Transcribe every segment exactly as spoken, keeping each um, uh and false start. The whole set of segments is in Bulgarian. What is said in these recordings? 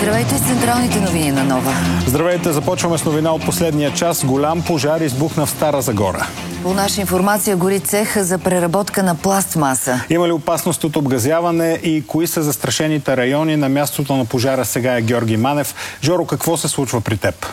Здравейте с централните новини на Нова. Здравейте, започваме с новина от последния час. Голям пожар избухна в Стара Загора. По наша информация гори цех за преработка на пластмаса. Има ли опасност от обгазяване и кои са застрашените райони? На мястото на пожара сега е Георги Манев. Жоро, какво се случва при теб?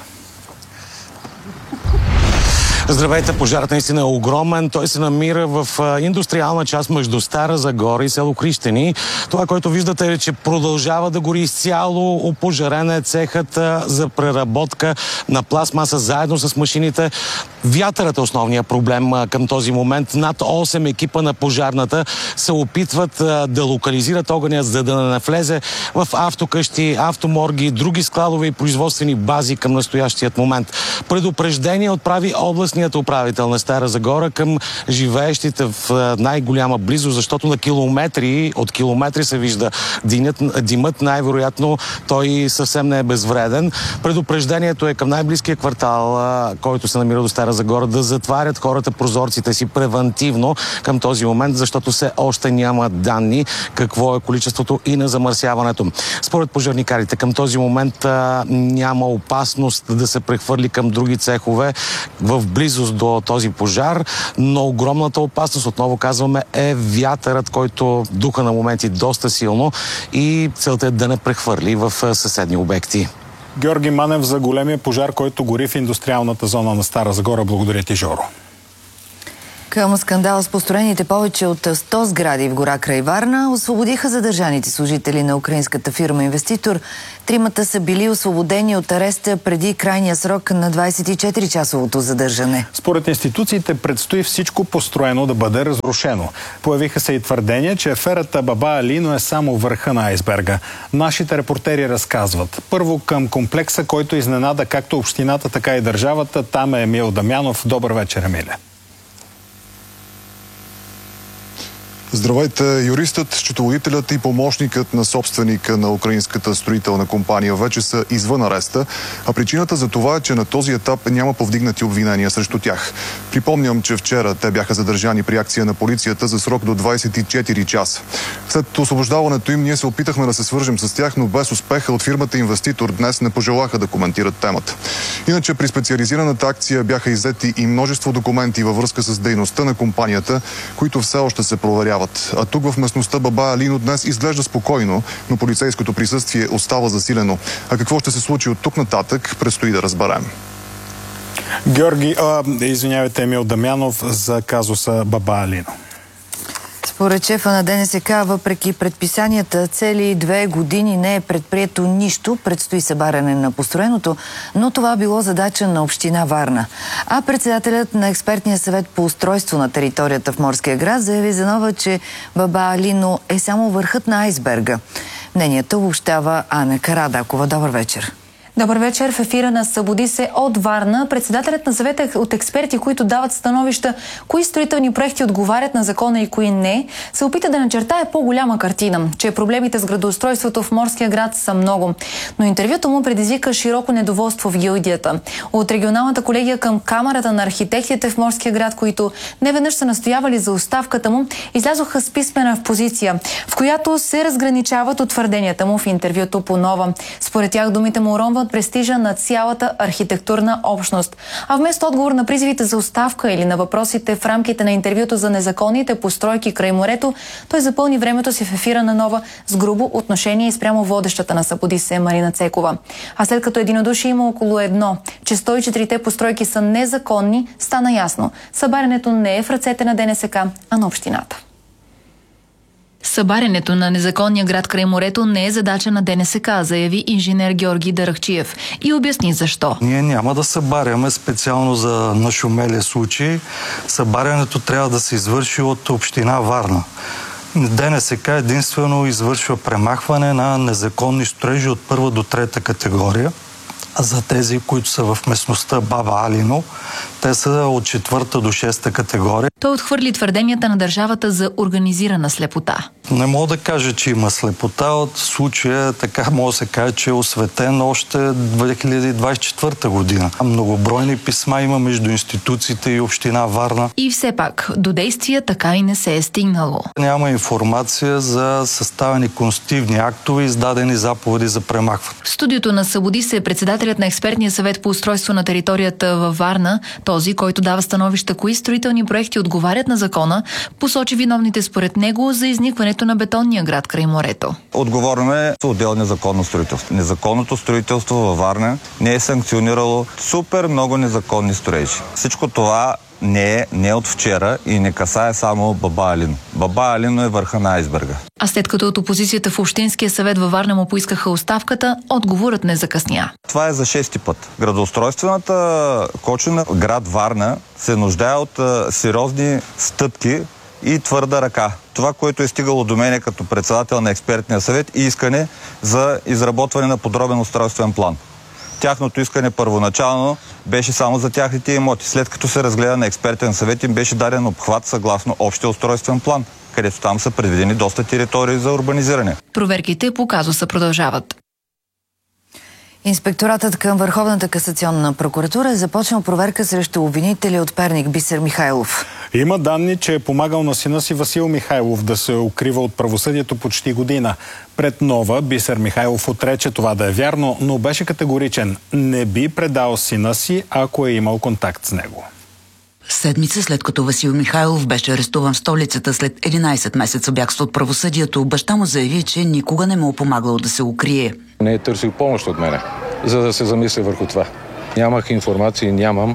Здравейте, пожарът наистина е огромен. Той се намира в индустриална част между Стара Загора и село Крищени. Това, което виждате е, че продължава да гори изцяло. Опожарен е цехът за преработка на пластмаса заедно с машините. Вятърът е основният проблем към този момент. Над осем екипа на пожарната се опитват да локализират огъня, за да не навлезе в автокъщи, автоморги, други складове и производствени бази към настоящият момент. Предупреждение отправи областният управител на Стара Загора към живеещите в най-голяма близост, защото на километри, от километри се вижда димът, димът най-вероятно той съвсем не е безвреден. Предупреждението е към най-близкия квартал, който се намира до Стара Загора, да затварят хората прозорците си превантивно към този момент, защото все още няма данни какво е количеството и на замърсяването. Според пожарникарите към този момент а, няма опасност да се прехвърли към други цехове в близост до този пожар, но огромната опасност, отново казваме, е вятърът, който духа на моменти доста силно и целта е да не прехвърли в съседни обекти. Георги Манев за големия пожар, който гори в индустриалната зона на Стара Загора. Благодаря ти, Жоро. Към скандал с построените повече от сто сгради в гора край Варна освободиха задържаните служители на украинската фирма инвеститор. Тримата са били освободени от ареста преди крайния срок на двадесет и четири часовото задържане. Според институциите предстои всичко построено да бъде разрушено. Появиха се и твърдения, че аферата Баба Алино е само върха на айсберга. Нашите репортери разказват. Първо към комплекса, който изненада както общината, така и държавата. Там е Емил Дамянов. Добър вечер, Емиле. Здравейте! Юристът, счетоводителят и помощникът на собственика на украинската строителна компания вече са извън ареста, а причината за това е, че на този етап няма повдигнати обвинения срещу тях. Припомням, че вчера те бяха задържани при акция на полицията за срок до двадесет и четири часа. След освобождаването им ние се опитахме да се свържем с тях, но без успеха от фирмата инвеститор днес не пожелаха да коментират темата. Иначе при специализираната акция бяха иззети и множество документи във връзка с дейността на компанията, които все още се проверяват. А тук в местността Баба Алино днес изглежда спокойно, но полицейското присъствие остава засилено. А какво ще се случи от тук нататък, предстои да разберем. Георги, а, извинявайте, Емил Дамянов за казуса Баба Алино. Според шефа на ДНСК, въпреки предписанията, цели две години не е предприето нищо, предстои събаряне на построеното, но това било задача на община Варна. А председателят на експертния съвет по устройство на територията в Морския град заяви за нова, че Баба Алино е само върхът на айсберга. Мнението обобщава Ана Карадакова. Добър вечер. Добър вечер. В ефира на Събуди се от Варна. Председателят на съвета от експерти, които дават становища кои строителни проекти отговарят на закона и кои не, се опита да начертае по-голяма картина, че проблемите с градоустройството в Морския град са много. Но интервюто му предизвика широко недоволство в гилдията. От регионалната колегия към Камарата на архитектите в Морския град, които неведнъж са настоявали за оставката му, излязоха с писмена позиция, в която се разграничават от твърденията му в интервюто по Нова. Според тях думите му уронват престижа на цялата архитектурна общност. А вместо отговор на призивите за оставка или на въпросите в рамките на интервюто за незаконните постройки край морето, той запълни времето си в ефира на Нова с грубо отношение и спрямо водещата на Събуди се Марина Цекова. А след като единодушие има около едно, че сто и четирите постройки са незаконни, стана ясно. Събарянето не е в ръцете на ДНСК, а на общината. Събарянето на незаконния град край морето не е задача на ДНСК, заяви инженер Георги Дарахчиев и обясни защо. Ние няма да събаряме специално за нашумелия случай. Събарянето трябва да се извърши от община Варна. ДНСК единствено извършва премахване на незаконни строежи от първа до трета категория. А за тези, които са в местността Баба Алино, Те са от четвърта до шеста категория. Той отхвърли твърденията на държавата за организирана слепота. Не мога да кажа, че има слепота. От случая така може да се каже, че е осветен още две хиляди двадесет и четвърта година. Многобройни писма има между институциите и община Варна. И все пак, до действия така и не се е стигнало. Няма информация за съставени конститутивни актове, издадени заповеди за премахване. В студиото на Събуди се председателят на експертния съвет по устройство на територията във Варна, този, който дава становища кои строителни проекти отговарят на закона, посочи виновните според него за изникването на бетонния град край морето. Отговорно е отдел незаконно строителство. Незаконното строителство във Варна не е санкционирало супер много незаконни строежи. Всичко това не е, не е от вчера и не касае само Баба Алин. Баба Алино е върха на айсберга. А след като от опозицията в Общинския съвет във Варна му поискаха оставката, отговорът не закъсня. Това е за шести път. Градоустройствената кочина град Варна се нуждае от а, сериозни стъпки и твърда ръка. Това, което е стигало до мене като председател на експертния съвет, и искане за изработване на подробен устройствен план. Тяхното искане първоначално беше само за тяхните имоти. След като се разгледа на експертен съвет, им беше даден обхват съгласно общия устройствен план, където там са предвидени доста територии за урбанизиране. Проверките по казуса продължават. Инспекторатът към Върховната касационна прокуратура е започнал проверка срещу обвинители от Перник Бисер Михайлов. Има данни, че е помагал на сина си Васил Михайлов да се укрива от правосъдието почти година. Пред Нова Бисер Михайлов отрече това да е вярно, но беше категоричен. Не би предал сина си, ако е имал контакт с него. Седмица след като Васил Михайлов беше арестуван в столицата след единадесет месеца бягство от правосъдието, баща му заяви, че никога не му е помагал да се укрие. Не е търсил помощ от мене, за да се замисля върху това. Нямах информация, нямам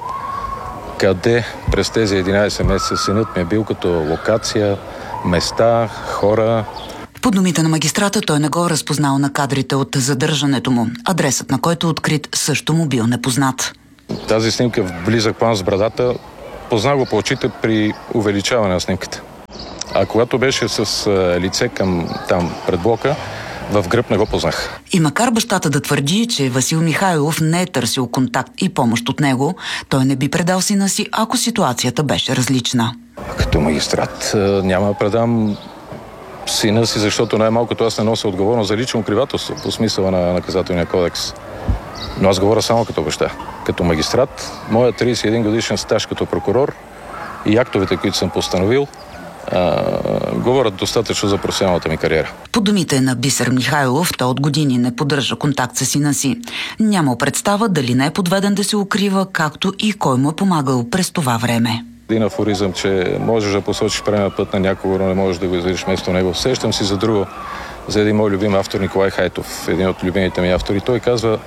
къде през тези единадесет месеца синът ми е бил като локация, места, хора. По думите на магистрата, той не го е разпознал на кадрите от задържането му. Адресът, на който е открит, също му бил непознат. Тази снимка в близък план с брадата, познах го по очите при увеличаване на снимката. А когато беше с лице към там пред блока, в гръб не го познах. И макар бащата да твърди, че Васил Михайлов не е търсил контакт и помощ от него, той не би предал сина си, ако ситуацията беше различна. Като магистрат няма да предам сина си, защото най-малкото аз не нося отговорност за лично укривателство по смисъла на наказателния кодекс. Но аз говоря само като баща. Като магистрат, моя тридесет и един годишен стаж като прокурор и актовете, които съм постановил, а, говорят достатъчно за професионалната ми кариера. По думите на Бисер Михайлов, той от години не поддържа контакт с сина си. Няма представа дали не е подведен да се укрива, както и кой му е помагал през това време. Един афоризъм, че можеш да посочиш правилния път на някого, но не можеш да го изведеш вместо него. Сещам си за друго, за един мой любим автор Николай Хайтов, един от любимите ми автори. Той казва: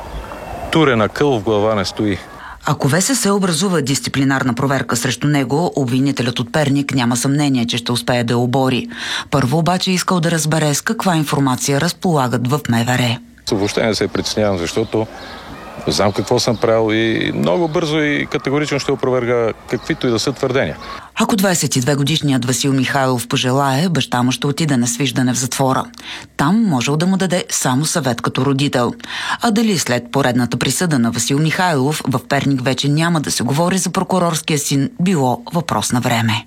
турена къл в глава не стои. Ако ВСС образува дисциплинарна проверка срещу него, обвинителят от Перник няма съмнение, че ще успее да я обори. Първо обаче искал да разбере с каква информация разполагат в МВР. Въобще не се притеснявам, защото знам какво съм правил и много бързо и категорично ще опроверга каквито и да са твърдения. Ако двадесет и две годишният Васил Михайлов пожелае, баща му ще отиде на свиждане в затвора. Там можел да му даде само съвет като родител. А дали след поредната присъда на Васил Михайлов в Перник вече няма да се говори за прокурорския син, било въпрос на време.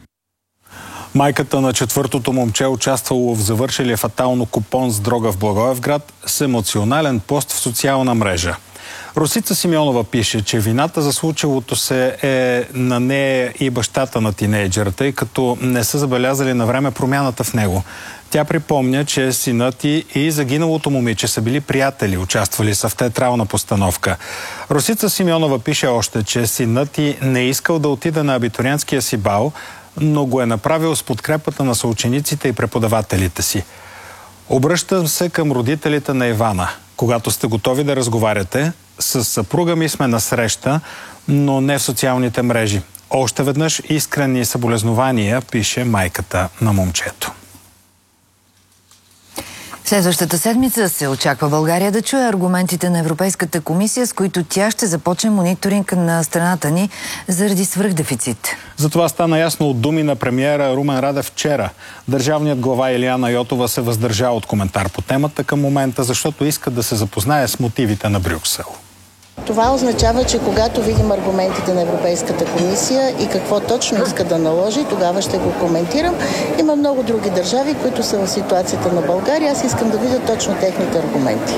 Майката на четвъртото момче, участвало в завършилия фатално купон с дрога в Благоевград, с емоционален пост в социална мрежа. Росица Симеонова пише, че вината за случилото се е на нея и бащата на тинейджера, тъй като не са забелязали на време промяната в него. Тя припомня, че синът и, и загиналото момиче са били приятели, участвали са в театрална постановка. Росица Симеонова пише още, че синът и не искал да отида на абитуриентския си бал, но го е направил с подкрепата на съучениците и преподавателите си. Обръщам се към родителите на Ивана. Когато сте готови да разговаряте, с съпруга ми сме на среща, но не в социалните мрежи. Още веднъж искрени съболезнования, пише майката на момчето. Следващата седмица се очаква България да чуе аргументите на Европейската комисия, с които тя ще започне мониторинг на страната ни заради свръхдефицит. За това стана ясно от думи на премиера Румен Радев вчера. Държавният глава Илияна Йотова се въздържа от коментар по темата към момента, защото иска да се запознае с мотивите на Брюксел. Това означава, че когато видим аргументите на Европейската комисия и какво точно иска да наложи, тогава ще го коментирам. Има много други държави, които са в ситуацията на България. Аз искам да видя точно техните аргументи.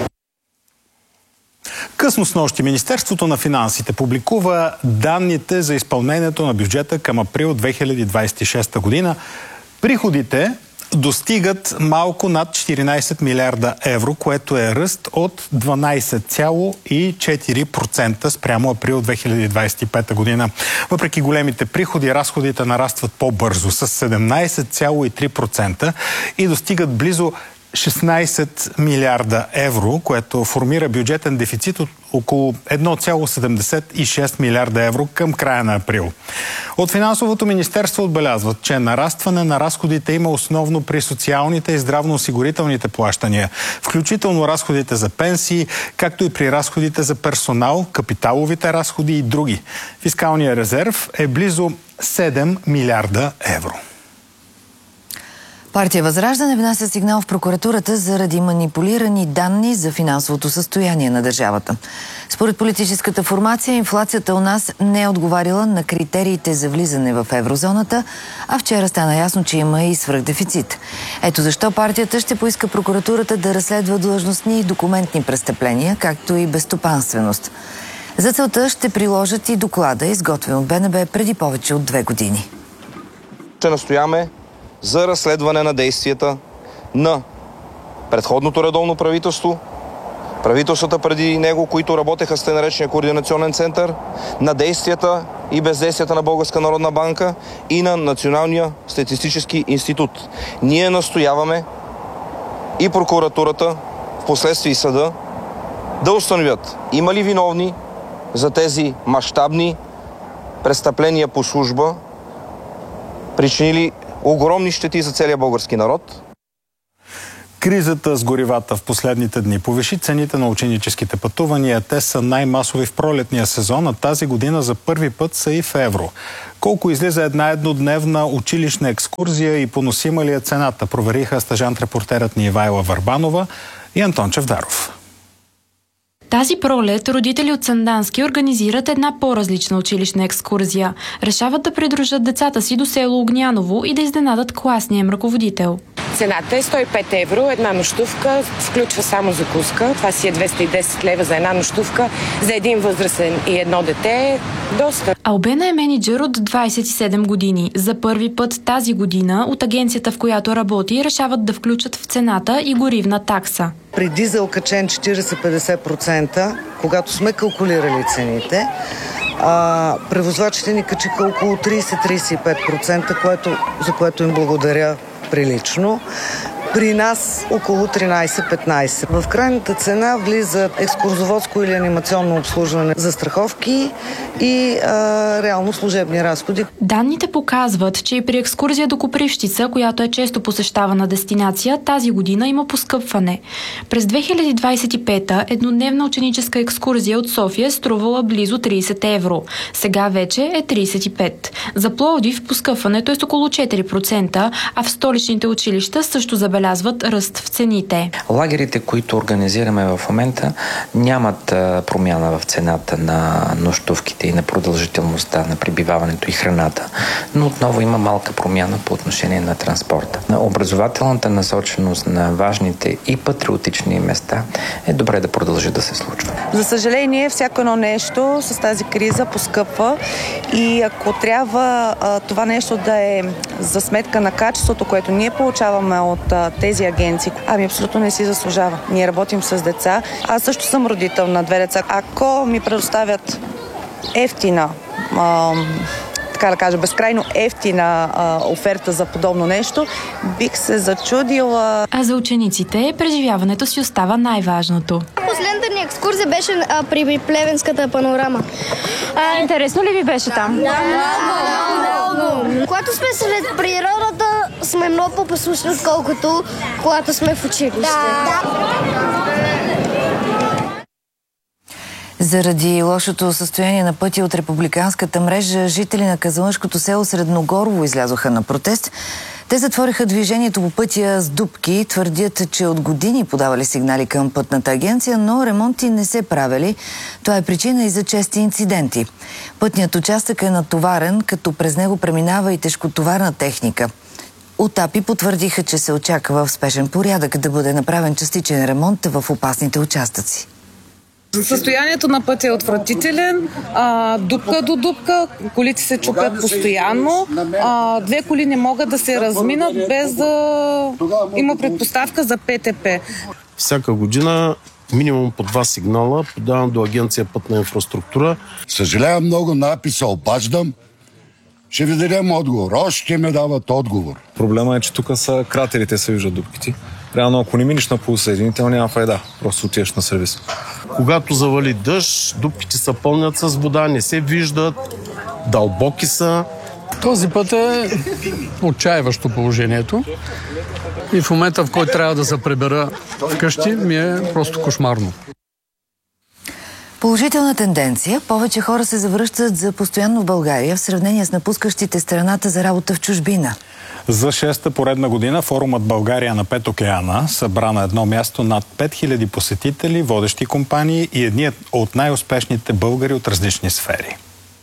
Късно снощи Министерството на финансите публикува данните за изпълнението на бюджета към април две хиляди двадесет и шеста година. Приходите достигат малко над четиринадесет милиарда евро, което е ръст от дванадесет цяло и четири процента спрямо април две хиляди двадесет и пета година. Въпреки големите приходи, разходите нарастват по-бързо с седемнадесет цяло и три процента и достигат близо шестнадесет милиарда евро, което формира бюджетен дефицит от около едно цяло седемдесет и шест милиарда евро към края на април. От Финансовото министерство отбелязват, че нарастване на разходите има основно при социалните и здравноосигурителните плащания, включително разходите за пенсии, както и при разходите за персонал, капиталовите разходи и други. Фискалният резерв е близо седем милиарда евро. Партия Възраждане внася сигнал в прокуратурата заради манипулирани данни за финансовото състояние на държавата. Според политическата формация, инфлацията у нас не е отговаряла на критериите за влизане в еврозоната, а вчера стана ясно, че има и свръхдефицит. Ето защо партията ще поиска прокуратурата да разследва длъжностни и документни престъпления, както и безстопанственост. За целта ще приложат и доклада, изготвен от Б Н Б преди повече от две години. Ще настояме за разследване на действията на предходното редовно правителство, правителствата преди него, които работеха с тъй наречения координационен център, на действията и бездействията на Българска народна банка и на Националния статистически институт. Ние настояваме и прокуратурата, впоследствие и съда, да установят има ли виновни за тези мащабни престъпления по служба, причинили огромни щети за целия български народ. Кризата с горивата в последните дни повиши цените на ученическите пътувания. Те са най-масови в пролетния сезон, а тази година за първи път са и в евро. Колко излиза една еднодневна училищна екскурзия и поносима ли е цената, провериха стажант-репортерът ни Ивайла Върбанова и Антон Чавдаров. Тази пролет родители от Сандански организират една по-различна училищна екскурзия. Решават да придружат децата си до село Огняново и да изненадат класния им ръководител. Цената е сто и пет евро, една нощувка, включва само закуска. Това си е двеста и десет лева за една нощувка. За един възрастен и едно дете доста. Албена е мениджър от двадесет и седем години. За първи път тази година от агенцията, в която работи, решават да включат в цената и горивна такса. При дизел качен четиридесет до петдесет процента, когато сме калкулирали цените, а, превозвачите ни качиха около тридесет до тридесет и пет процента, което, за което им благодаря прилично. При нас около тринадесет до петнадесет. В крайната цена влиза екскурзоводско или анимационно обслужване, застраховки и а, реално служебни разходи. Данните показват, че и при екскурзия до Копривщица, която е често посещавана дестинация, тази година има поскъпване. През две хиляди двадесет и пета еднодневна ученическа екскурзия от София струвала близо тридесет евро. Сега вече е тридесет и пет. За Пловдив поскъпването е с около четири процента, а в столичните училища също забелязват ръст в цените. Лагерите, които организираме в момента, нямат а, промяна в цената на нощувките и на продължителността на пребиваването и храната, но отново има малка промяна по отношение на транспорта. На образователната насоченост на важните и патриотични места е добре да продължи да се случва. За съжаление, всяко едно нещо с тази криза поскъпва и ако трябва а, това нещо да е за сметка на качеството, което ние получаваме от а, тези агенции, ами абсолютно не си заслужава. Ние работим с деца. Аз също съм родител на две деца. Ако ми предоставят ефтина, а, така да кажа, безкрайно ефтина а, оферта за подобно нещо, бих се зачудила. А за учениците преживяването си остава най-важното. Последната ни екскурзия беше а, при Плевенската панорама. А, интересно ли ви беше там? Да, много, много. Когато сме сред природата, сме много по-послушни, отколкото когато сме в училище. Да. Заради лошото състояние на пътя от републиканската мрежа, жители на казанлъшкото село Средногорово излязоха на протест. Те затвориха движението по пътя с дупки, твърдят, че от години подавали сигнали към пътната агенция, но ремонти не се правили. Това е причина и за чести инциденти. Пътният участък е натоварен, като през него преминава и тежкотоварна техника. От АПИ потвърдиха, че се очаква в спешен порядък да бъде направен частичен ремонт в опасните участъци. Състоянието на пътя е отвратителен, а, дупка до дупка, колите се чупят постоянно, а, две коли не могат да се разминат без да има предпоставка за ПТП. Всяка година минимум по два сигнала подавам до Агенция Пътна инфраструктура. Съжалявам много, на АПИ се обаждам. Ще ви дадем отговор. Още ме дават отговор. Проблема е, че тук са кратерите, се виждат дупките. Реално, ако не минеш на полусъединител, няма файда. Просто отиваш на сервис. Когато завали дъжд, дупките се пълнят с вода, не се виждат, дълбоки са. Този път е отчаиващо положението. И в момента, в който трябва да се прибера вкъщи, ми е просто кошмарно. Положителна тенденция. Повече хора се завръщат за постоянно в България в сравнение с напускащите страната за работа в чужбина. За шеста поредна година форумът България на пет океана събра на едно място над пет хиляди посетители, водещи компании и едни от най-успешните българи от различни сфери.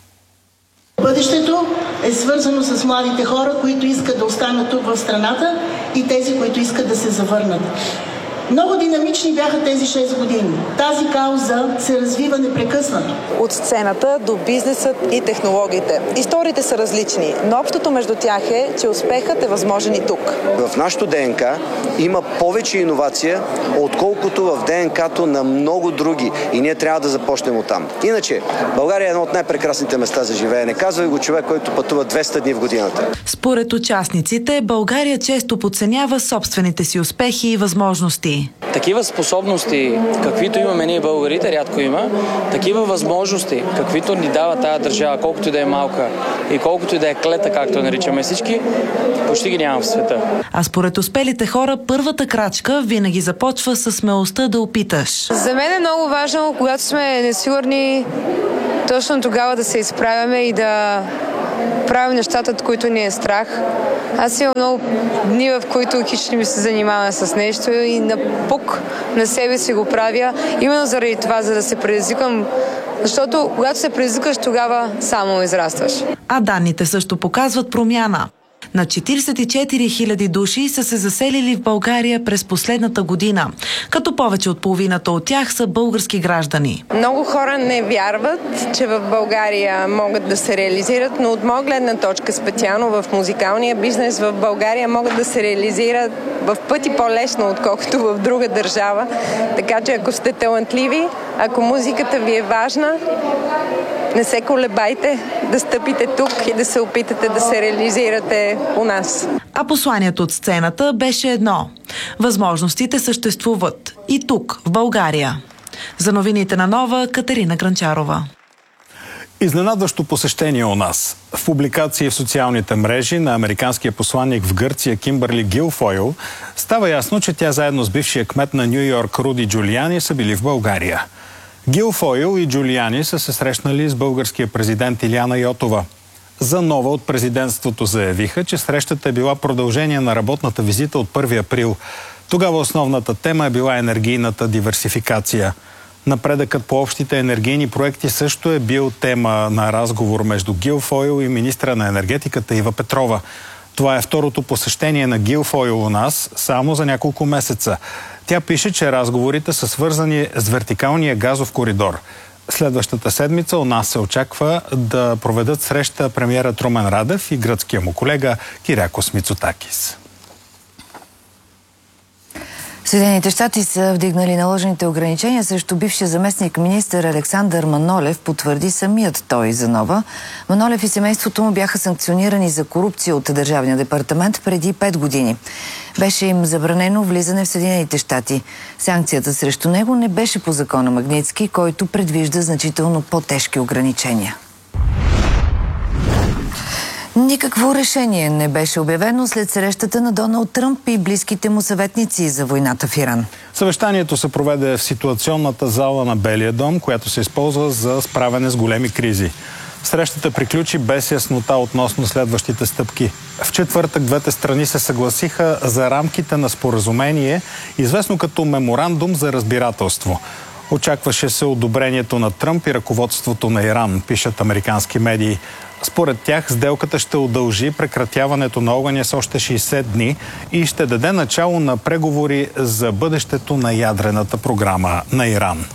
Бъдещето е свързано с младите хора, които искат да останат тук в страната и тези, които искат да се завърнат. Много динамични бяха тези шест години. Тази кауза се развива непрекъснато. От сцената до бизнесът и технологиите. Историите са различни, но общото между тях е, че успехът е възможен и тук. В нашото ДНК има повече иновация, отколкото в ДНК-то на много други. И ние трябва да започнем оттам. Иначе, България е едно от най-прекрасните места за живеене. Казва и го човек, който пътува двеста дни в годината. Според участниците, България често подценява собствените си успехи и възможности. Такива способности, каквито имаме ние българите, рядко има, такива възможности, каквито ни дава тази държава, колкото и да е малка и колкото и да е клета, както наричаме всички, почти ги няма в света. А според успелите хора, първата крачка винаги започва с смелостта да опиташ. За мен е много важно, когато сме несигурни, точно тогава да се изправяме и да правим нещата, от които ни е страх. Аз имам много дни, в които хищно ми се занимавам с нещо и напук на себе си го правя, именно заради това, за да се предизвикам, защото когато се предизвикаш, тогава само израстваш. А данните също показват промяна. На четиридесет и четири хиляди души са се заселили в България през последната година, като повече от половината от тях са български граждани. Много хора не вярват, че в България могат да се реализират, но от моя гледна точка, специално в музикалния бизнес в България, могат да се реализират в пъти по-лесно, отколкото в друга държава. Така че ако сте талантливи, ако музиката ви е важна, не се колебайте да стъпите тук и да се опитате да се реализирате у нас. А посланието от сцената беше едно. Възможностите съществуват и тук, в България. За новините на Нова, Катерина Гранчарова. Изненадващо посещение у нас. В публикации в социалните мрежи на американския посланник в Гърция Кимбърли Гилфойл става ясно, че тя заедно с бившия кмет на Ню Йорк Руди Джулиани са били в България. Гилфойл и Джулиани са се срещнали с българския президент Илияна Йотова. За Нова от президентството заявиха, че срещата е била продължение на работната визита от първи април. Тогава основната тема е била енергийната диверсификация. Напредъкът по общите енергийни проекти също е бил тема на разговор между Гилфойл и министра на енергетиката Ива Петрова. Това е второто посещение на Гилфойл у нас само за няколко месеца. Тя пише, че разговорите са свързани с вертикалния газов коридор. Следващата седмица у нас се очаква да проведат среща премиера Румен Радев и гръцкия му колега Кирякос Мицотакис. Съединените щати са вдигнали наложените ограничения срещу бившия заместник министър Александър Манолев, потвърди самият той за Нова. Манолев и семейството му бяха санкционирани за корупция от Държавния департамент преди пет години. Беше им забранено влизане в Съединените щати. Санкцията срещу него не беше по закона Магнитски, който предвижда значително по-тежки ограничения. Никакво решение не беше обявено след срещата на Доналд Тръмп и близките му съветници за войната в Иран. Съвещанието се проведе в ситуационната зала на Белия дом, която се използва за справяне с големи кризи. Срещата приключи без яснота относно следващите стъпки. В четвъртък двете страни се съгласиха за рамките на споразумение, известно като меморандум за разбирателство. Очакваше се одобрението на Тръмп и ръководството на Иран, пишат американски медии. Според тях сделката ще удължи прекратяването на огъня с още шейсет дни и ще даде начало на преговори за бъдещето на ядрената програма на Иран.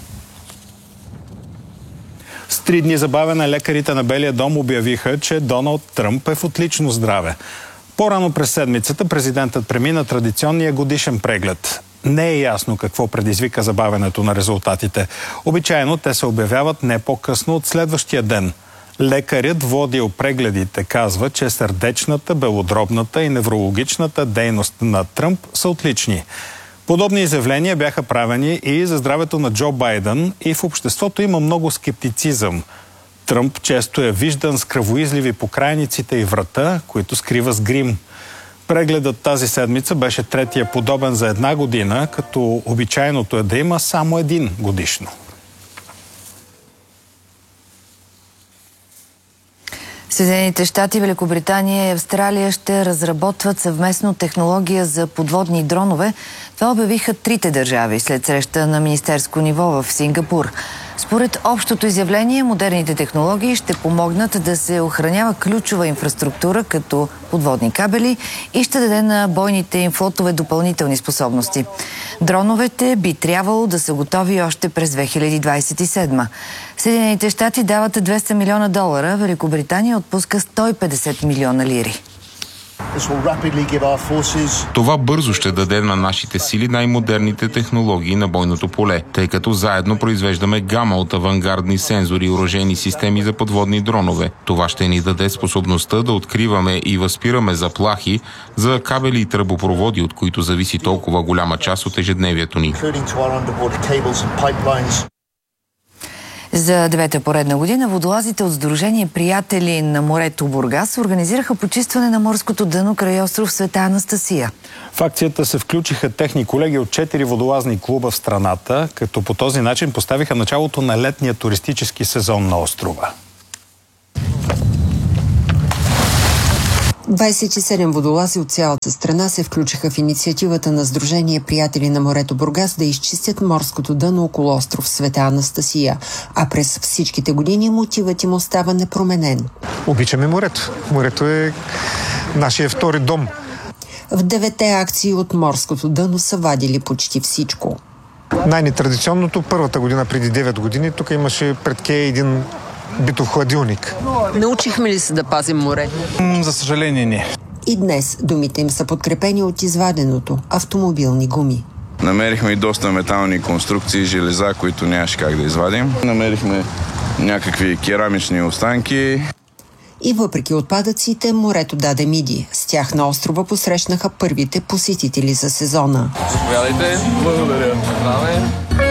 С три дни забавяне лекарите на Белия дом обявиха, че Доналд Тръмп е в отлично здраве. По-рано през седмицата президентът премина традиционния годишен преглед. Не е ясно какво предизвика забавянето на резултатите. Обичайно те се обявяват не по-късно от следващия ден. Лекарят, водил прегледите, казва, че сърдечната, белодробната и неврологичната дейност на Тръмп са отлични. Подобни изявления бяха правени и за здравето на Джо Байден, и в обществото има много скептицизъм. Тръмп често е виждан с кръвоизливи по крайниците и врата, които скрива с грим. Прегледът тази седмица беше третия подобен за една година, като обичайното е да има само един годишно. Съединените щати, Великобритания и Австралия ще разработват съвместно технология за подводни дронове. Това обявиха трите държави след среща на министерско ниво в Сингапур. Според общото изявление, модерните технологии ще помогнат да се охранява ключова инфраструктура, като подводни кабели, и ще даде на бойните им флотове допълнителни способности. Дроновете би трябвало да са готови още през две хиляди двадесет и седма. Съединените щати дават двеста милиона долара, Великобритания отпуска сто и петдесет милиона лири. Това бързо ще даде на нашите сили най-модерните технологии на бойното поле, тъй като заедно произвеждаме гама от авангардни сензори и оръжейни системи за подводни дронове. Това ще ни даде способността да откриваме и възпираме заплахи за кабели и тръбопроводи, от които зависи толкова голяма част от ежедневието ни. За девета поредна година водолазите от Сдружение Приятели на морето Бургас организираха почистване на морското дъно край остров Света Анастасия. В акцията се включиха техни колеги от четири водолазни клуба в страната, като по този начин поставиха началото на летния туристически сезон на острова. двадесет и седем водолази от цялата страна се включиха в инициативата на Сдружение Приятели на морето Бургас да изчистят морското дъно около остров Света Анастасия, а през всичките години мотивът им остава непроменен. Обичаме морето. Морето е нашия втори дом. В девете акции от морското дъно са вадили почти всичко. Най-нетрадиционното първата година преди девет години тук имаше пред кея един битов хладилник. Научихме ли се да пазим море? М, за съжаление не. И днес думите им са подкрепени от изваденото автомобилни гуми. Намерихме и доста метални конструкции, железа, които нямаше как да извадим. Намерихме някакви керамични останки. И въпреки отпадъците, морето даде миди. С тях на острова посрещнаха първите посетители за сезона. Заповядайте. Благодаря. Здраве.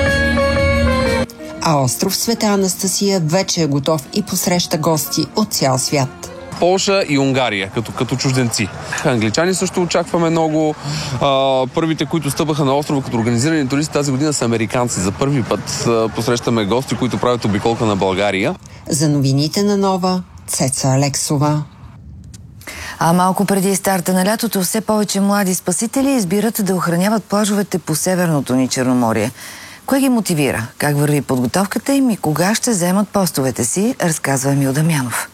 А остров Света Анастасия вече е готов и посреща гости от цял свят. Полша и Унгария, като, като чужденци. Англичани също очакваме много. А, първите, които стъпаха на острова като организирани туристи тази година, са американци. За първи път а, посрещаме гости, които правят обиколка на България. За новините на Нова, Цеца Алексова. А малко преди старта на лятото все повече млади спасители избират да охраняват плажовете по северното ни Черноморие. Кое ги мотивира? Как върви подготовката им и кога ще вземат постовете си, разказва Емил Дамянов.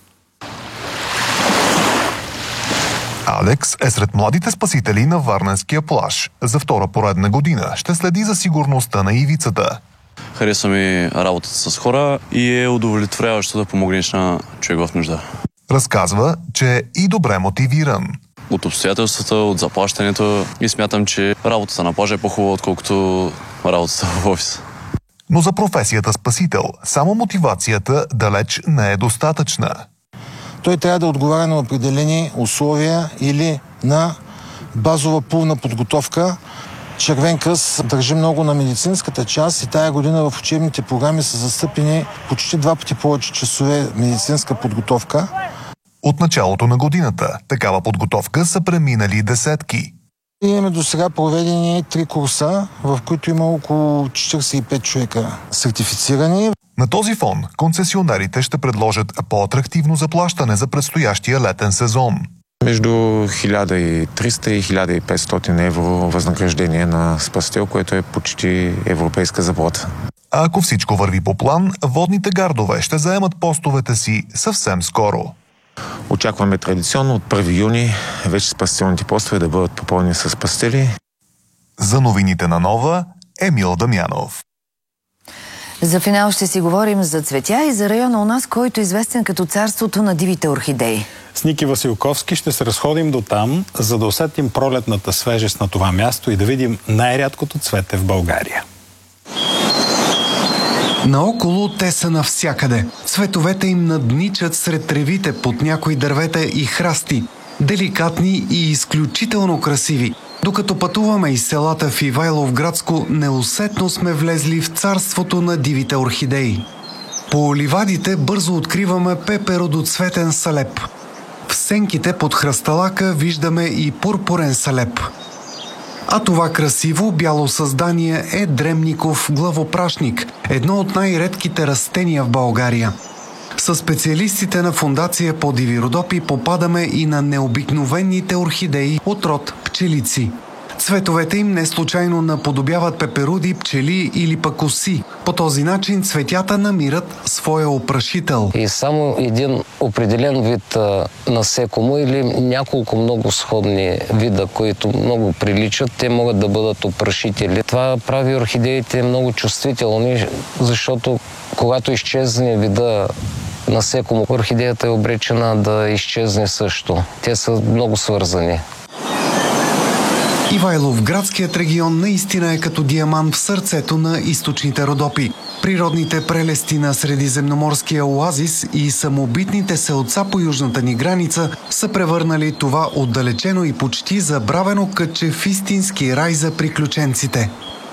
Алекс е сред младите спасители на Варненския плаж. За втора поредна година ще следи за сигурността на ивицата. Харесва ми работата с хора и е удовлетворяващо да помогнеш на човек в нужда. Разказва, че е и добре мотивиран. От обстоятелствата, от заплащането и смятам, че работата на плажа е по-хубава, отколкото работата в офис. Но за професията спасител само мотивацията далеч не е достатъчна. Той трябва да отговаря на определени условия или на базова пулна подготовка. Червен кръст държи много на медицинската част и тая година в учебните програми са застъпени почти два пъти повече часове медицинска подготовка. От началото на годината такава подготовка са преминали десетки. Имаме до сега проведени три курса, в които има около четиридесет и пет човека сертифицирани. На този фон концесионерите ще предложат по-атрактивно заплащане за предстоящия летен сезон. Между хиляда и триста и хиляда и петстотин евро възнаграждение на спасител, което е почти европейска заплата. А ако всичко върви по план, водните гардове ще заемат постовете си съвсем скоро. Очакваме традиционно от първи юни вече спасителните постове да бъдат попълнени с спасители. За новините на Нова, Емил Дамянов. За финал ще си говорим за цветя и за района у нас, който е известен като царството на дивите орхидеи. С Ники Василковски ще се разходим до там, за да усетим пролетната свежест на това място и да видим най-рядкото цвете в България. Наоколо те са навсякъде. Цветовете им надничат сред тревите под някои дървета и храсти. Деликатни и изключително красиви. Докато пътуваме из селата в Ивайловградско, неусетно сме влезли в царството на дивите орхидеи. По ливадите бързо откриваме пеперодоцветен салеп. В сенките под хръсталака виждаме и пурпурен салеп. А това красиво бяло създание е дремников главопрашник, едно от най-редките растения в България. Със специалистите на Фондация по диви родопи попадаме и на необикновените орхидеи от род пчелици. Цветовете им не случайно наподобяват пеперуди, пчели или пък оси. По този начин цветята намират своя опрашител. И само един определен вид а, насекомо или няколко много сходни вида, които много приличат, те могат да бъдат опрашители. Това прави орхидеите много чувствителни, защото когато изчезне вида насекомо, орхидеята е обречена да изчезне също. Те са много свързани. Ивайловградският регион наистина е като диамант в сърцето на източните Родопи. Природните прелести на средиземноморския оазис и самобитните селца по южната ни граница са превърнали това отдалечено и почти забравено кътче в истински рай за приключенците.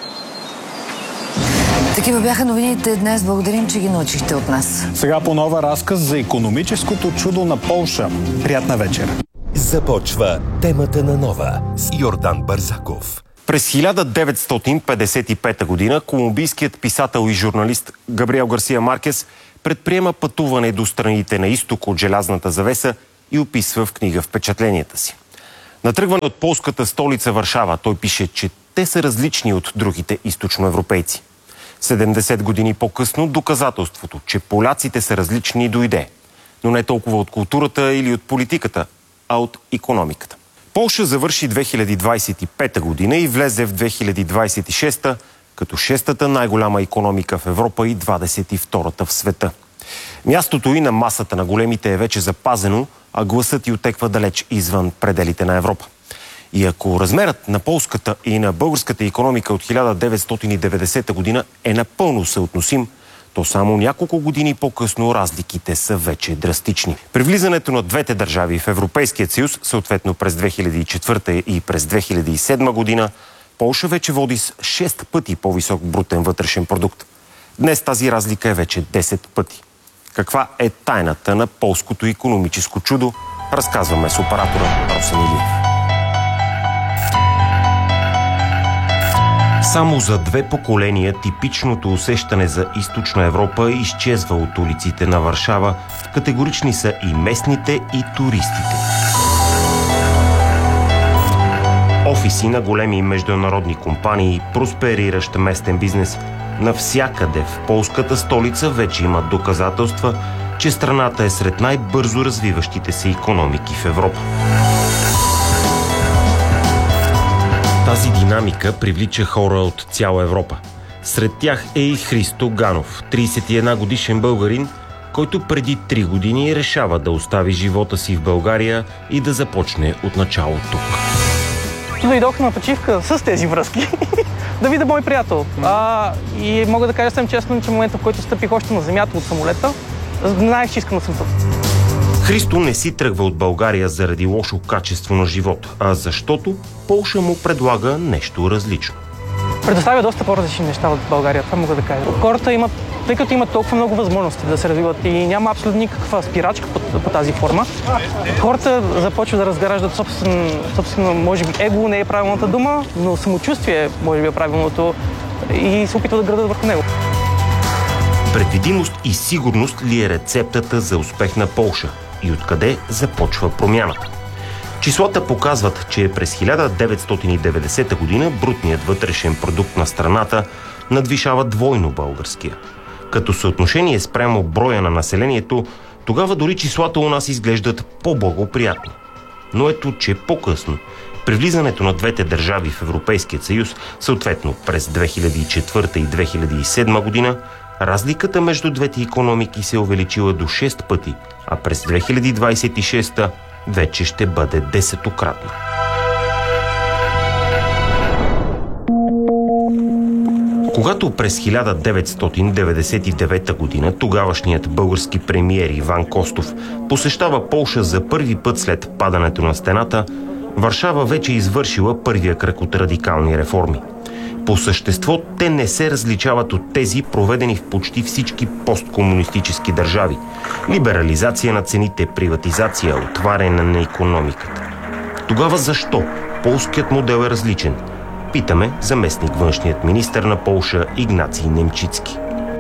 Такива бяха новините днес. Благодарим, че ги научихте от нас. Сега по нова разказ за икономическото чудо на Полша. Приятна вечер. Започва темата на Нова с Йордан Бързаков. През хиляда деветстотин петдесет и пета година колумбийският писател и журналист Габриел Гарсия Маркес предприема пътуване до страните на изток от желязната завеса и описва в книга впечатленията си. На тръгване от полската столица Варшава той пише, че те са различни от другите източноевропейци. седемдесет години по-късно доказателството, че поляците са различни, дойде. Но не толкова от културата или от политиката, а от икономиката. Полша завърши две хиляди двадесет и пета година и влезе в две хиляди двадесет и шеста като шестата най-голяма икономика в Европа и двадесет и втората в света. Мястото и на масата на големите е вече запазено, а гласът й отеква далеч извън пределите на Европа. И ако размерът на полската и на българската икономика от хиляда деветстотин и деветдесета година е напълно съотносим, то само няколко години по-късно разликите са вече драстични. При влизането на двете държави в Европейския съюз, съответно през две хиляди и четвърта и през две хиляди и седма година, Полша вече води с шест пъти по-висок брутен вътрешен продукт. Днес тази разлика е вече десет пъти. Каква е тайната на полското икономическо чудо? Разказваме с оператора Росен Илиев. Само за две поколения типичното усещане за източна Европа изчезва от улиците на Варшава. Категорични са и местните, и туристите. Офиси на големи международни компании, проспериращ местен бизнес. Навсякъде в полската столица вече има доказателства, че страната е сред най-бързо развиващите се икономики в Европа. Тази динамика привлича хора от цяла Европа. Сред тях е и Христо Ганов, тридесет и една годишен българин, който преди три години решава да остави живота си в България и да започне от начало тук. Дойдох на почивка с тези връзки да видя мой приятел. А, и мога да кажа съвсем честно, че в момента, в който стъпих още на земята от самолета, знаех, че искам да съм тук. Христо не си тръгва от България заради лошо качество на живота, а защото Полша му предлага нещо различно. Предоставя доста по-различни неща от България, това мога да кажа. Хората имат, тъй като имат толкова много възможности да се развиват и няма абсолютно никаква спирачка по, по тази форма, хората започват да разграждат собствено, собствено, може би его не е правилната дума, но самочувствие може би е правилното и се опитват да градат върху него. Предвидимост и сигурност ли е рецептата за успех на Полша? И откъде започва промяната? Числата показват, че през хиляда деветстотин и деветдесета година брутният вътрешен продукт на страната надвишава двойно българския. Като съотношение спрямо броя на населението, тогава дори числата у нас изглеждат по-благоприятно. Но ето, че по-късно, при влизането на двете държави в Европейския съюз, съответно през две хиляди и четвърта и две хиляди и седма година, разликата между двете икономики се е увеличила до шест пъти, а през две хиляди двадесет и шеста вече ще бъде десетократна. Когато през хиляда деветстотин деветдесет и девета година тогавашният български премиер Иван Костов посещава Полша за първи път след падането на стената, Варшава вече извършила първия кръг от радикални реформи. По същество те не се различават от тези, проведени в почти всички посткомунистически държави. Либерализация на цените, приватизация, отваряне на икономиката. Тогава защо полският модел е различен? Питаме заместник външният министър на Полша Игнаций Немчицки.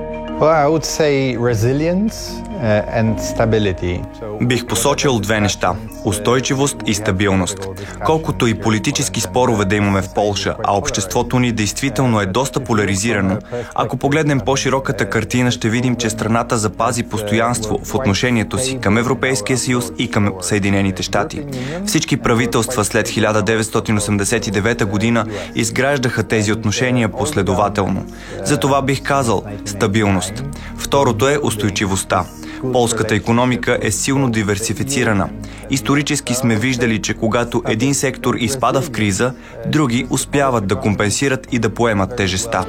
Бих посочил две неща – устойчивост и стабилност. Колкото и политически спорове да имаме в Полша, а обществото ни действително е доста поляризирано, ако погледнем по-широката картина, ще видим, че страната запази постоянство в отношението си към Европейския съюз и към Съединените щати. Всички правителства след хиляда деветстотин осемдесет и девета година изграждаха тези отношения последователно. Затова бих казал стабилност. Второто е устойчивостта. Полската икономика е силно диверсифицирана. Исторически сме виждали, че когато един сектор изпада в криза, други успяват да компенсират и да поемат тежестта.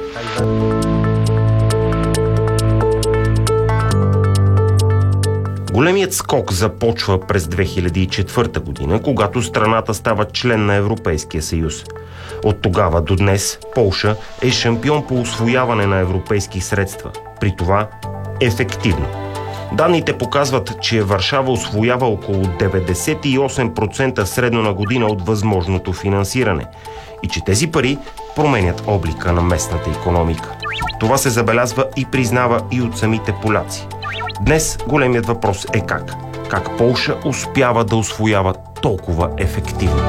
Големият скок започва през две хиляди и четвърта година, когато страната става член на Европейския съюз. От тогава до днес Полша е шампион по усвояване на европейски средства. При това ефективно. Данните показват, че Варшава усвоява около деветдесет и осем процента средно на година от възможното финансиране и че тези пари променят облика на местната икономика. Това се забелязва и признава и от самите поляци. Днес големият въпрос е как? Как Полша успява да усвоява толкова ефективно?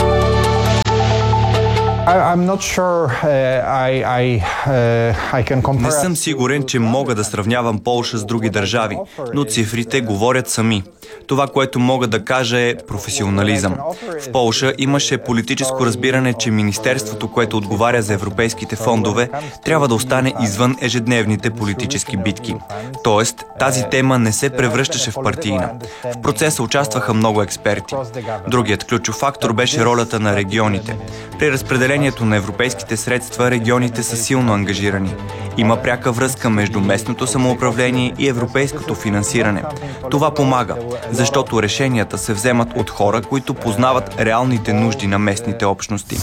Не съм сигурен, че мога да сравнявам Полша с други държави, но цифрите говорят сами. Това, което мога да кажа е професионализъм. В Полша имаше политическо разбиране, че министерството, което отговаря за европейските фондове, трябва да остане извън ежедневните политически битки. Тоест, тази тема не се превръщаше в партийна. В процеса участваха много експерти. Другият ключов фактор беше ролята на регионите. При разпределението на европейските средства регионите са силно ангажирани. Има пряка връзка между местното самоуправление и европейското финансиране. Това помага, защото решенията се вземат от хора, които познават реалните нужди на местните общности.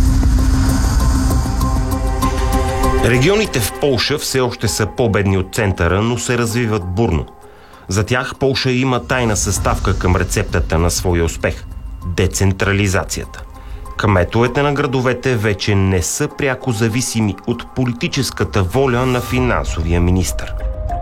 Регионите в Полша все още са по-бедни от центъра, но се развиват бурно. За тях Полша има тайна съставка към рецептата на своя успех – децентрализацията. Кметовете на градовете вече не са пряко зависими от политическата воля на финансовия министър.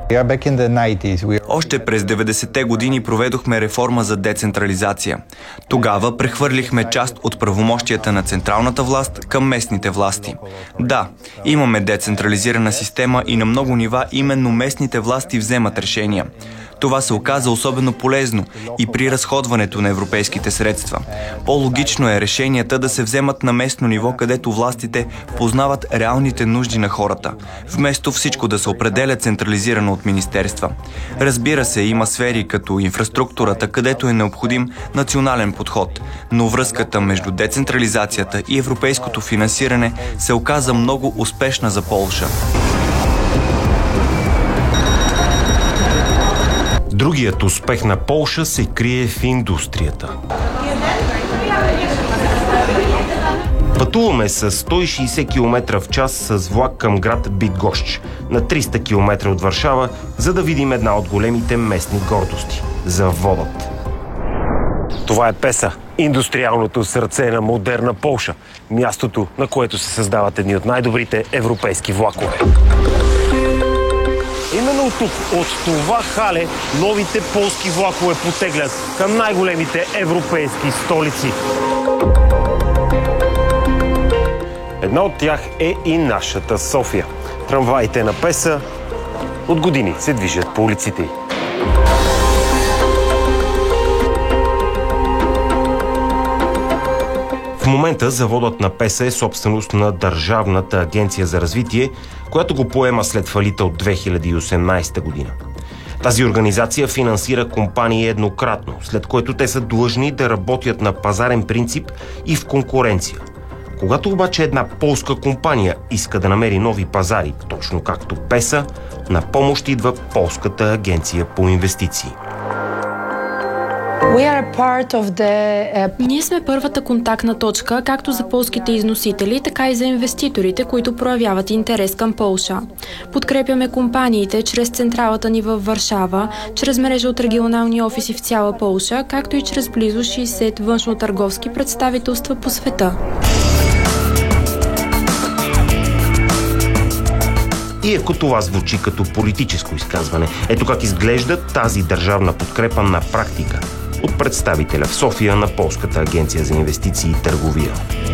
Още през деветдесетте години проведохме реформа за децентрализация. Тогава прехвърлихме част от правомощията на централната власт към местните власти. Да, имаме децентрализирана система и на много нива именно местните власти вземат решения. Това се оказа особено полезно и при разходването на европейските средства. По-логично е решенията да се вземат на местно ниво, където властите познават реалните нужди на хората, вместо всичко да се определя централизирано от министерства. Разбира се, има сфери като инфраструктурата, където е необходим национален подход, но връзката между децентрализацията и европейското финансиране се оказа много успешна за Полша. Другият успех на Полша се крие в индустрията. Пътуваме с сто и шейсет километра в час с влак към град Бидгощ, на триста километра от Варшава, за да видим една от големите местни гордости – заводът. Това е Песа, индустриалното сърце на модерна Полша, мястото, на което се създават едни от най-добрите европейски влакове. Именно от тук, от това хале, новите полски влакове потеглят към най-големите европейски столици. Една от тях е и нашата София. Трамваите на Песа от години се движат по улиците й. В момента заводът на Песа е собственост на Държавната агенция за развитие, която го поема след фалита от две хиляди и осемнадесета година. Тази организация финансира компании еднократно, след което те са длъжни да работят на пазарен принцип и в конкуренция. Когато обаче една полска компания иска да намери нови пазари, точно както Песа, на помощ идва Полската агенция по инвестиции. Ние сме първата контактна точка както за полските износители, така и за инвеститорите, които проявяват интерес към Полша. Подкрепяме компаниите чрез централата ни във Варшава, чрез мрежа от регионални офиси в цяла Полша, както и чрез близо шейсет външно-търговски представителства по света. И ако това звучи като политическо изказване, ето как изглежда тази държавна подкрепа на практика от представителя в София на Полската агенция за инвестиции и търговия.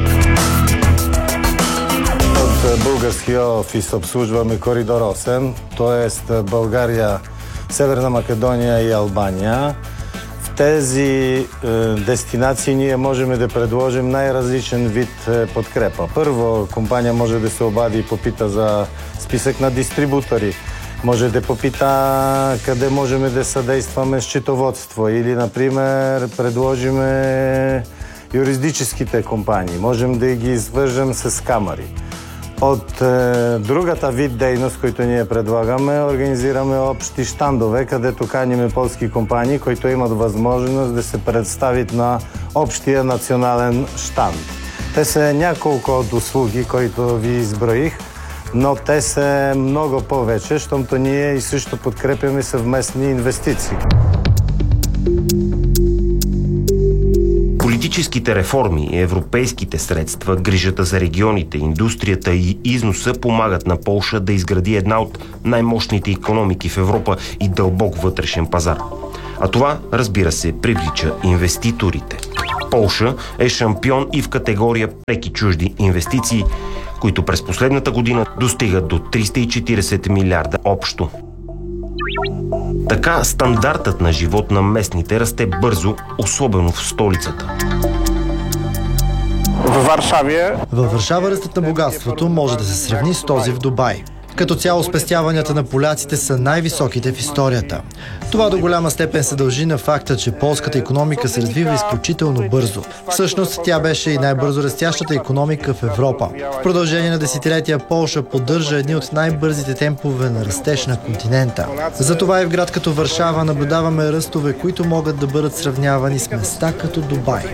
От българския офис обслужваме коридор осем, т.е. България, Северна Македония и Албания. В тези е, дестинации ние можем да предложим най-различен вид е, подкрепа. Първо, компания може да се обади и попита за списък на дистрибутори. Може да попита къде можем да съдействаме счетоводство или, например, предложиме юридическите компании. Можем да ги свържем с камари. От е, другата вид дейност, който ние предлагаме, организираме общи щандове, където каниме полски компании, които имат възможност да се представят на общия национален щанд. Те са няколко от услуги, които ви изброих, но те са много повече, защото ние и също подкрепяме съвместни инвестиции. Политическите реформи, европейските средства, грижата за регионите, индустрията и износа помагат на Полша да изгради една от най-мощните икономики в Европа и дълбок вътрешен пазар. А това, разбира се, привлича инвеститорите. Полша е шампион и в категория преки чужди инвестиции, които през последната година достигат до триста и четиридесет милиарда общо. Така стандартът на живот на местните расте бързо, особено в столицата. В Варшавия... Във Варшава ръстът на богатството може да се сравни с този в Дубай. Като цяло спестяванията на поляците са най-високите в историята. Това до голяма степен се дължи на факта, че полската икономика се развива изключително бързо. Всъщност тя беше и най-бързо растящата икономика в Европа. В продължение на десетилетия Полша поддържа едни от най-бързите темпове на растеж на континента. Затова и в град като Варшава наблюдаваме ръстове, които могат да бъдат сравнявани с места като Дубай.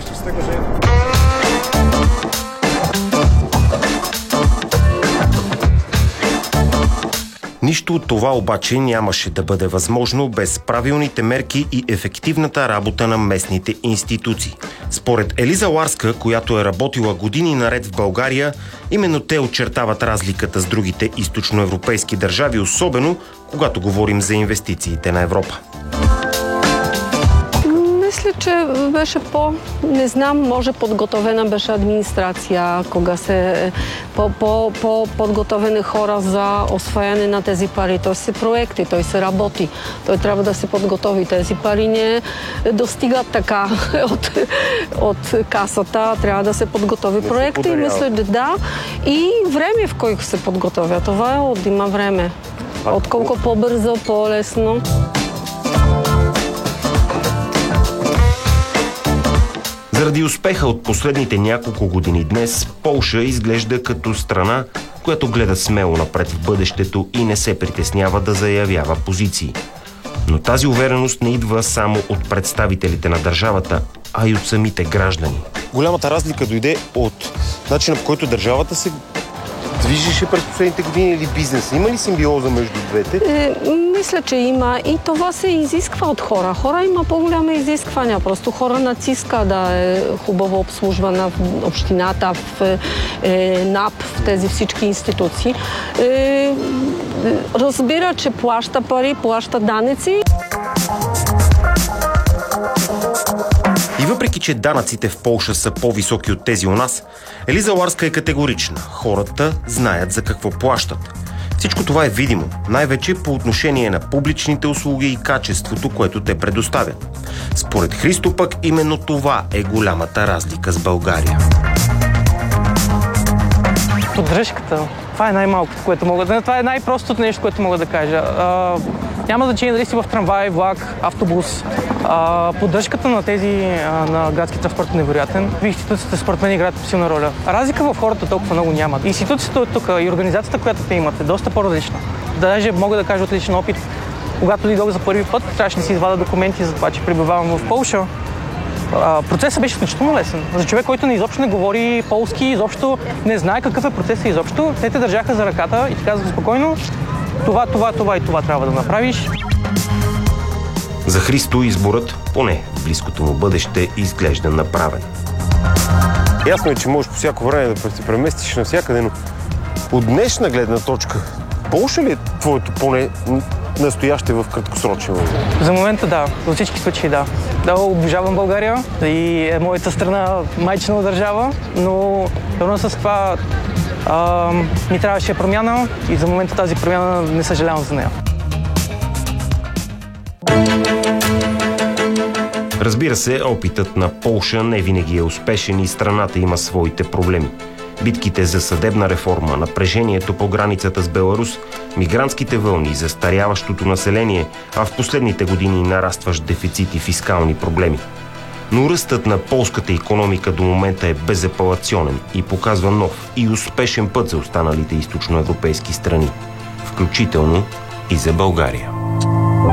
Нищо от това обаче нямаше да бъде възможно без правилните мерки и ефективната работа на местните институции. Според Елиза Ларска, която е работила години наред в България, именно те очертават разликата с другите източноевропейски държави, особено когато говорим за инвестициите на Европа. Мисля, че беше по, не знам, може подготовена беше администрация, кога се по, по, по подготовени хора за освояне на тези пари. Той се проекти, той се работи. Той трябва да се подготови. Тези пари не достигат така от, от касата. Трябва да се подготови проекти. И мисля, да, да. И време, в което се подготовя. Това е от има време. Отколко по-бързо, по-лесно. Заради успеха от последните няколко години днес, Полша изглежда като страна, която гледа смело напред в бъдещето и не се притеснява да заявява позиции. Но тази увереност не идва само от представителите на държавата, а и от самите граждани. Голямата разлика дойде от начина, по който държавата се движеше през последните години или бизнеса. Има ли симбиоза между двете? Е, мисля, че има и това се изисква от хора. Хора има по-голяма изисквания. Просто хора натиска да е хубаво обслужвана в общината, в е, НАП, в тези всички институции. Е, разбира, че плаща пари, плаща данъци. И въпреки, че данъците в Полша са по-високи от тези у нас, Елиза Ларска е категорична. Хората знаят за какво плащат. Всичко това е видимо, най-вече по отношение на публичните услуги и качеството, което те предоставят. Според Христо пък именно това е голямата разлика с България. Поддръжката. Това е най-малкото, което мога да... Това е най-простото нещо, което мога да кажа. А, няма значение дали си в трамвай, влак, автобус. А, поддръжката на тези а, на градски транспорт е невероятен. Институциите според мен играят силна роля. Разлика в хората толкова много няма. Институцията от тук и организацията, която те имат, е доста по-различна. Даже мога да кажа от личен опит. Когато дойдох за първи път, трябваше да си извадя документи за това, че пребивавам в Полша. Процесът беше изключително лесен. За човек, който не изобщо не говори полски, изобщо не знае какъв е процесът изобщо, те те държаха за ръката и ти казаха спокойно, това, това, това и това трябва да направиш. За Христо изборът, поне в близкото му бъдеще, изглежда направен. Ясно е, че можеш по всяко време да се преместиш навсякъде, но от днешна гледна точка, Полша ли е твоето поне настояще в краткосрочен момент? За момента да, във всички случаи да. Да, обожавам България и е моята страна майчина държава, но пълно с това а, ми трябваше промяна и за момента тази промяна не съжалявам за нея. Разбира се, опитът на Полша не винаги е успешен и страната има своите проблеми. Битките за съдебна реформа, напрежението по границата с Беларус, мигрантските вълни, застаряващото население, а в последните години нарастващ дефицит и фискални проблеми. Но ръстът на полската икономика до момента е безапелационен и показва нов и успешен път за останалите източноевропейски страни, включително и за България.